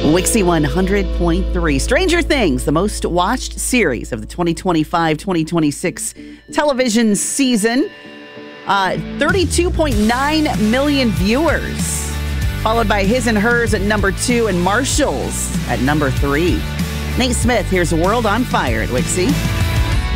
Wixie 100.3. Stranger Things, the most watched series of the 2025-2026 television season. 32.9 million viewers. Followed by His and Hers at number 2 and Marshall's at number 3. Nate Smith, here's World on Fire at Wixie.